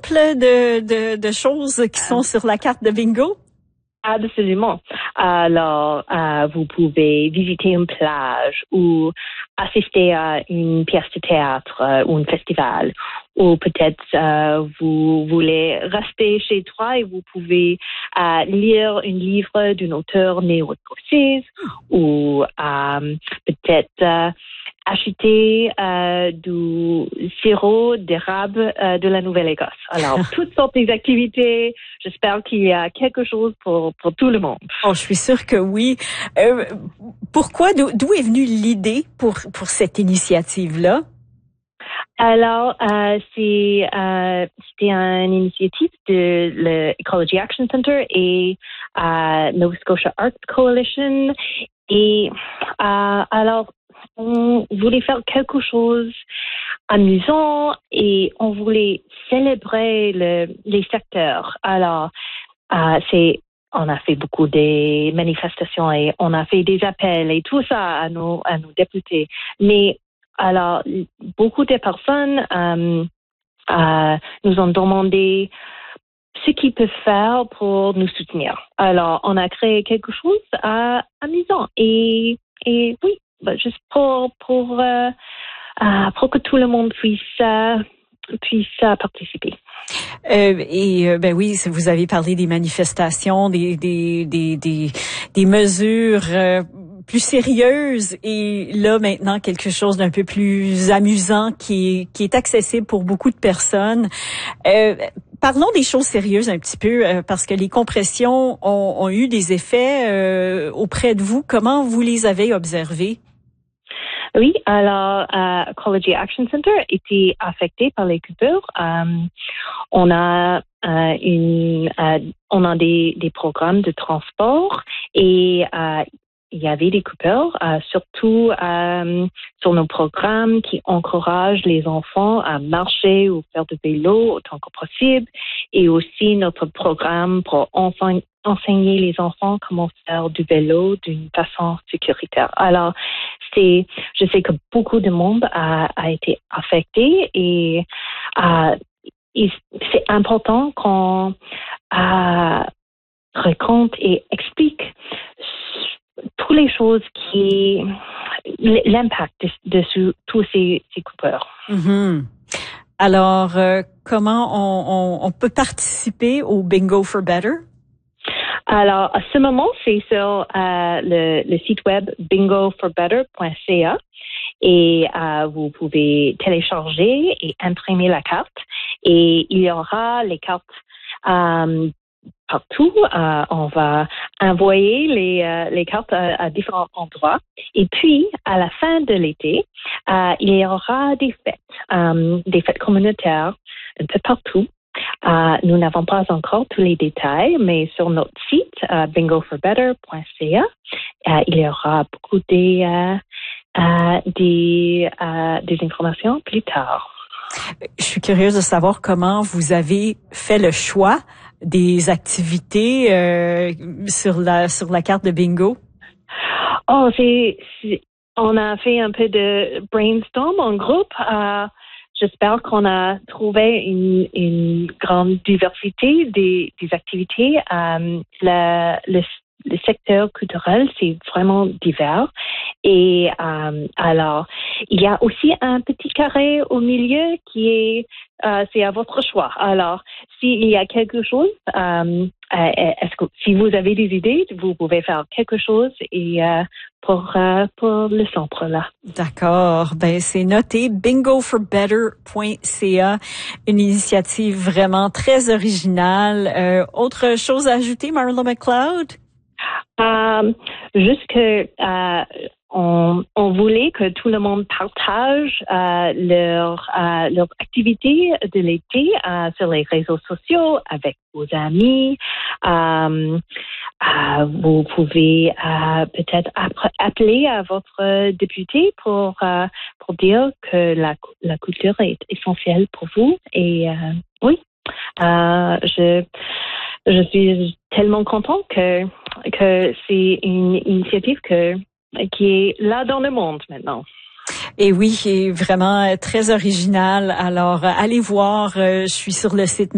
exemple de choses qui sont sur la carte de bingo? Absolument. Alors, vous pouvez visiter une plage ou assister à une pièce de théâtre ou un festival. Ou peut-être vous voulez rester chez toi et vous pouvez lire un livre d'un auteur néo-écossaise ou peut-être acheter du sirop d'érable de la Nouvelle-Écosse. Alors, toutes sortes d'activités. J'espère qu'il y a quelque chose pour tout le monde. Oh, je suis sûre que oui. Pourquoi, d'où est venue l'idée pour cette initiative-là? Alors, c'était une initiative de l'Ecology Action Center et Nova Scotia Arts Coalition. Et alors, on voulait faire quelque chose amusant et on voulait célébrer les secteurs. Alors, on a fait beaucoup de manifestations et on a fait des appels et tout ça à nos députés. Mais alors, beaucoup de personnes nous ont demandé ce qu'ils peuvent faire pour nous soutenir. Alors, on a créé quelque chose amusant et oui, juste pour que tout le monde puisse participer. Ben oui, vous avez parlé des manifestations, des mesures plus sérieuses et là maintenant quelque chose d'un peu plus amusant qui est accessible pour beaucoup de personnes. Parlons des choses sérieuses un petit peu parce que les compressions ont eu des effets auprès de vous. Comment vous les avez observés? Oui, alors Ecology Action Center était affecté par les coupures. On a des programmes de transport et il y avait des coupures, surtout sur nos programmes qui encouragent les enfants à marcher ou faire du vélo autant que possible, et aussi notre programme pour enseigner les enfants comment faire du vélo d'une façon sécuritaire. Alors, je sais que beaucoup de monde a été affecté et c'est important qu'on raconte et explique toutes les choses l'impact de tous ces coupeurs. Mm-hmm. Alors, comment on peut participer au Bingo for Better? Alors, à ce moment, c'est sur le site web bingoforbetter.ca et vous pouvez télécharger et imprimer la carte et il y aura les cartes partout. On va envoyer les cartes à différents endroits. Et puis, à la fin de l'été, il y aura des fêtes communautaires un peu partout. Nous n'avons pas encore tous les détails, mais sur notre site, bingoforbetter.ca, il y aura beaucoup des informations plus tard. Je suis curieuse de savoir comment vous avez fait le choix des activités sur la carte de bingo. Oh, on a fait un peu de brainstorm en groupe. J'espère qu'on a trouvé une grande diversité des activités. Le secteur culturel, c'est vraiment divers. Et alors, il y a aussi un petit carré au milieu qui c'est à votre choix. Alors, s'il y a quelque chose, si vous avez des idées, vous pouvez faire quelque chose et pour le centre là. D'accord. Ben c'est noté. bingoforbetter.ca, une initiative vraiment très originale. Autre chose à ajouter, Marla McLeod? Juste que on voulait que tout le monde partage leur activité de l'été sur les réseaux sociaux avec vos amis. Vous pouvez peut-être appeler à votre député pour dire que la culture est essentielle pour vous. Et oui, je suis tellement contente que c'est une initiative qui est là dans le monde maintenant. Et oui, qui est vraiment très original. Alors, allez voir, je suis sur le site